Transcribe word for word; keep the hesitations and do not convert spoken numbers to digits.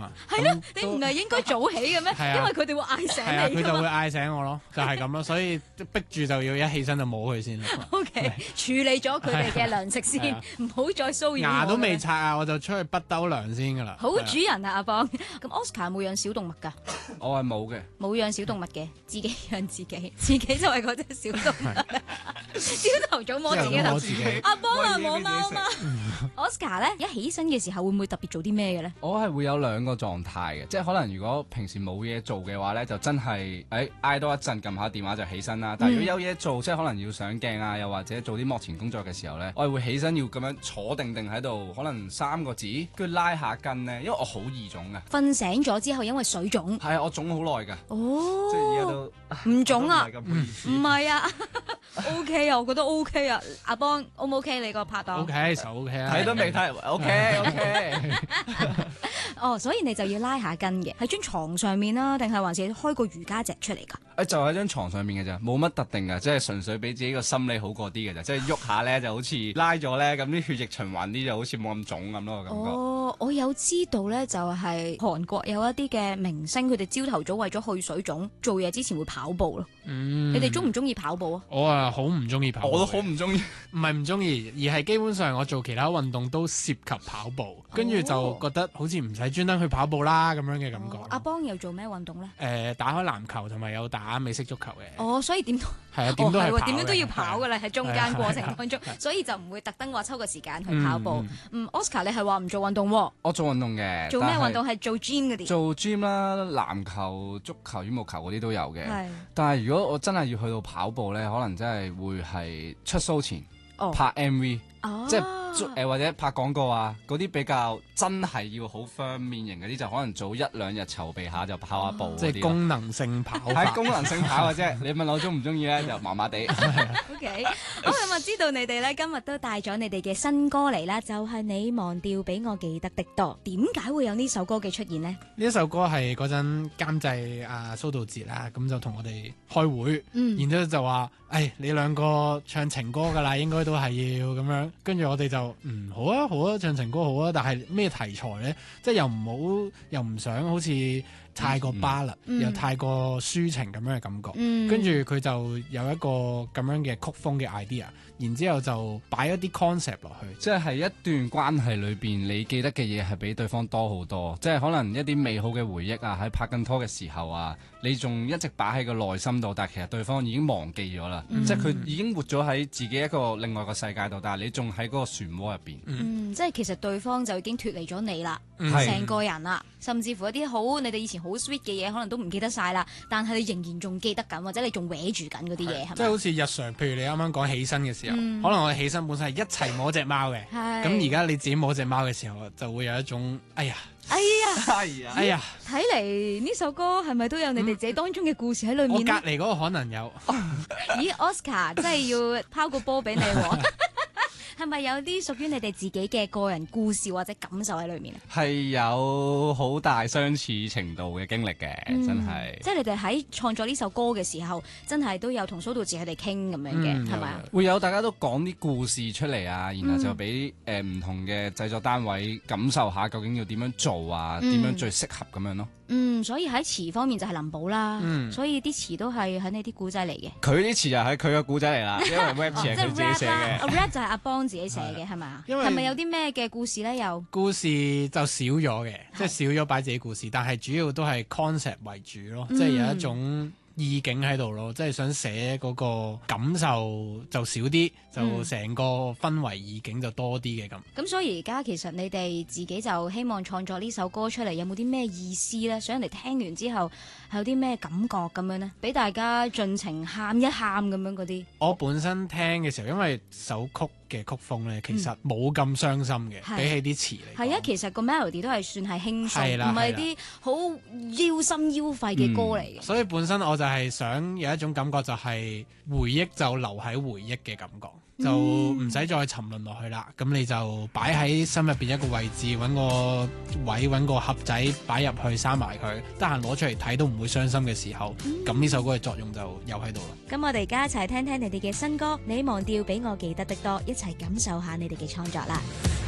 嘛。 係咯，你唔係應該早起嘅咩？因為佢哋會嗌醒係啊， 你㗎嘛。 佢就會嗌醒我咯，就係咁咯。所以逼住就要一起身就摸佢先啦。 O K，處理咗佢哋嘅糧食先，唔好再騷擾我。 牙都未刷啊，我就出去滗兜糧先㗎啦。 好主人啊，阿邦。咁 Oscar 有冇養小動物㗎？ 我係冇嘅， 冇養小動物嘅，自己養自己，自己就係嗰隻小動物。朝頭早摸自己頭，阿邦啊摸貓啊嘛。Oscar 咧一起身嘅時候會唔會特別做啲咩嘅咧？ 我係會有兩個狀態嘅，即係可能如果平時冇嘢做嘅話咧，就真係誒嗌多一陣撳下電話就起身啦。但係如果有嘢做，即係可能要上鏡啊，又或者做啲幕前工作嘅時候咧，我係會起身要咁樣坐定定喺度，可能三個字，跟住拉下筋咧，因為我好易腫嘅。 瞓醒咗之後因為水腫， 係啊，我腫好耐㗎。 哦， 即係而家都唔腫啊，唔唔係啊，O K 啊，我覺得 O K 啊，阿邦 O 唔 O K 你個拍檔 O K 就 O K 啦， 睇都未睇 ，O K O K。 哦，所以你就要拉下筋嘅，喺張床上面啦，定係還是開個瑜伽席出嚟㗎？ 誒就喺張床上面嘅咋，冇乜特定嘅，即係純粹俾自己個心理好過啲嘅咋，即係喐下咧就好似拉咗咧，咁啲血液循環啲就好似冇咁腫咁咯，感覺。 哦，我有知道咧，就係韓國有一啲嘅明星，佢哋朝頭早為咗去水腫，做嘢之前會跑步咯。 嗯， 你哋中唔中意跑步啊？ 我啊好唔中意跑步， 我都好唔中意， 唔係唔中意，而係基本上我做其他運動都涉及跑步，跟住就覺得好似唔使專登去跑步啦咁樣嘅感覺。 阿邦又做咩運動咧？ 誒打開籃球同埋有打美式足球嘅。 哦，所以點都係啊，點都係跑嘅， 點樣都要跑㗎啦，喺中間過程當中，所以就唔會特登話抽個時間去跑步。嗯，Oscar 你係話唔做運動喎？ 我做運動嘅。 做咩運動？係做 gym 嗰啲？ 做 gym 啦，籃球、足球、羽毛球嗰啲都有嘅。 係。 但係如果我真係要去到跑步咧，可能真係會係出 show 前拍 M V，即係誒或者拍廣告啊，嗰啲比較真係要好 firm 面型嗰啲，就可能早一兩日籌備下就跑下步。 即係功能性跑。 係功能性跑嘅啫。你問我中唔中意咧，就麻麻地。 O K， 好咁啊！知道你哋咧今日都帶咗你哋嘅新歌嚟啦，就係你忘掉比我記得的多。點解會有呢首歌嘅出現呢？ 呢一首歌係嗰陣監製阿蘇道哲啦，咁就同我哋開會， 嗯、 然之後就話：誒、哎、你兩個唱情歌㗎啦，應該都係要咁樣。跟住我哋就嗯好啊好啊，唱情歌好啊，但係咩題材呢？即係又唔好，又唔想好似太過巴勒， 嗯、 又太過抒情咁樣嘅感覺。 嗯、 跟住佢就有一個咁樣嘅曲風嘅 idea，然之後就擺一啲 concept 落去， 即係一段關係裏邊，你記得嘅嘢係比對方多好多。即係可能一啲美好嘅回憶啊，喺拍緊拖嘅時候啊，你仲一直擺喺個內心度，但係其實對方已經忘記咗啦。嗯、即係佢已經活咗喺自己一個另外一個世界度，但係你仲喺嗰個漩渦入邊。 嗯，即係其實對方就已經脫離咗你啦，成、 嗯、 個人啦，甚至乎一啲好你哋以前好 sweet 嘅嘢，可能都唔記得晒啦。但係你仍然仲記得緊，或者你仲搲住緊嗰啲嘢，係咪？ 即係好似日常，譬如你啱啱講起身嘅時候，嗯、可能我哋起身本身係一齊摸隻貓嘅，咁而家你自己摸隻貓嘅時候，就會有一種哎呀， 哎呀， 哎呀， 哎呀， 睇嚟呢首歌係咪都有你哋自己當中嘅故事喺裏面呢？ 我隔離嗰個可能有。 咦，Oscar 真係要拋個波俾你喎。係咪有啲屬於你哋自己嘅個人故事或者感受喺裏面啊？ 係有好大相似程度嘅經歷嘅，嗯、真係。 即係你哋喺創作呢首歌嘅時候，真係都有同蘇道智佢哋傾咁樣嘅，係咪啊？ 會有大家都講啲故事出嚟啊，然後就俾誒唔同嘅製作單位感受下究竟要點樣做啊，點、嗯、樣最適合咁樣咯。 嗯，所以喺詞方面就係林寶啦，嗯、所以啲詞都係喺你啲古仔嚟嘅。 佢啲詞就係佢嘅古仔嚟啦，因為 rap 詞係佢自己寫嘅。 哦、rap 就係阿邦自己寫嘅，係咪啊？係咪有啲咩嘅故事咧？有故事就少咗嘅，即係少咗擺自己故事，但係主要都係 concept 為主咯，嗯、即係有一種意境喺度咯，即係想寫嗰個感受就少啲，就成個氛圍意境就多啲嘅咁。咁、 嗯、所以而家其實你哋自己就希望創作呢首歌出嚟，有冇啲咩意思咧？想人哋聽完之後係有啲咩感覺咁樣呢？俾大家盡情喊一喊咁樣嗰啲。 我本身聽嘅時候，因為首曲嘅曲風咧，其實冇咁傷心嘅，嗯、比起啲詞嚟。係啊，其實個 melody 都係算係輕鬆， 唔係啲好腰心腰肺嘅歌嚟嘅、嗯。 所以本身我就係想有一種感覺，就係回憶就留喺回憶嘅感覺。就唔使再沉淪落去啦，咁你就擺喺心入邊一個位置，揾個位，揾個盒仔擺入去，閂埋佢，得閒攞出嚟睇都唔會傷心嘅時候，咁呢、嗯、首歌嘅作用就有喺度啦。 咁我哋而家一齊聽聽你哋嘅新歌，你忘掉比我記得的多，一齊感受下你哋嘅創作啦。